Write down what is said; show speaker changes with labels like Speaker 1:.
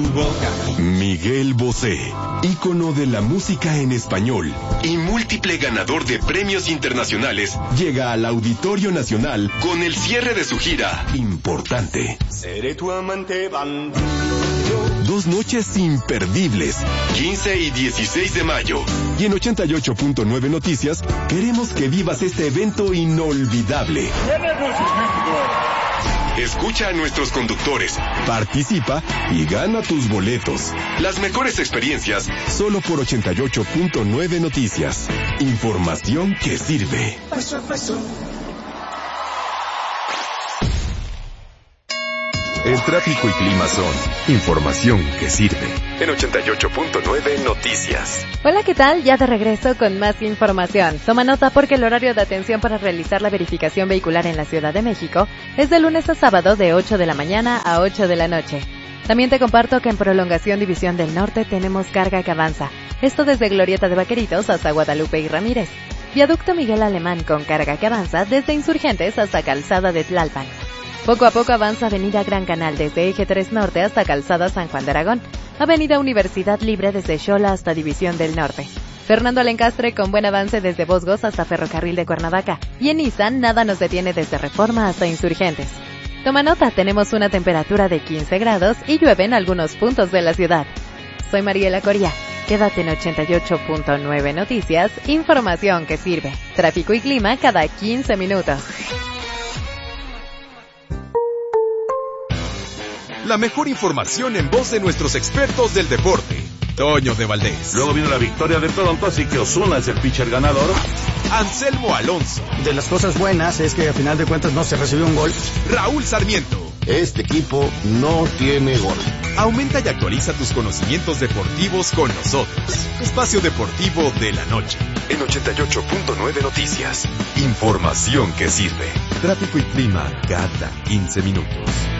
Speaker 1: Miguel Bosé, ícono de la música en español y múltiple ganador de premios internacionales, llega al Auditorio Nacional con el cierre de su gira Importante.
Speaker 2: Seré tu amante bandido.
Speaker 1: 2 noches imperdibles, 15 y 16 de mayo. Y en 88.9 Noticias, queremos que vivas este evento inolvidable. Escucha a nuestros conductores, participa y gana tus boletos. Las mejores experiencias, solo por 88.9 Noticias. Información que sirve.
Speaker 2: Paso a paso.
Speaker 1: El tráfico y clima son información que sirve. En 88.9 Noticias.
Speaker 3: Hola, ¿qué tal? Ya de regreso con más información. Toma nota porque el horario de atención para realizar la verificación vehicular en la Ciudad de México es de lunes a sábado de 8 de la mañana a 8 de la noche. También te comparto que en Prolongación División del Norte tenemos carga que avanza. Esto desde Glorieta de Vaqueritos hasta Guadalupe y Ramírez. Viaducto Miguel Alemán con carga que avanza desde Insurgentes hasta Calzada de Tlalpan. Poco a poco avanza Avenida Gran Canal desde Eje 3 Norte hasta Calzada San Juan de Aragón. Avenida Universidad Libre desde Xola hasta División del Norte. Fernando Alencastre con buen avance desde Bosgos hasta Ferrocarril de Cuernavaca. Y en Nisan nada nos detiene desde Reforma hasta Insurgentes. Toma nota, tenemos una temperatura de 15 grados y llueve en algunos puntos de la ciudad. Soy Mariela Coria. Quédate en 88.9 Noticias, información que sirve. Tráfico y clima cada 15 minutos.
Speaker 4: La mejor información en voz de nuestros expertos del deporte. Toño de Valdés.
Speaker 5: Luego vino la victoria de Toronto, así que Ozuna es el pitcher ganador.
Speaker 4: Anselmo Alonso.
Speaker 6: De las cosas buenas es que a final de cuentas no se recibió un gol.
Speaker 4: Raúl Sarmiento.
Speaker 7: Este equipo no tiene gol.
Speaker 4: Aumenta y actualiza tus conocimientos deportivos con nosotros. Espacio Deportivo de la Noche.
Speaker 1: En 88.9 Noticias. Información que sirve. Tráfico y clima cada 15 minutos.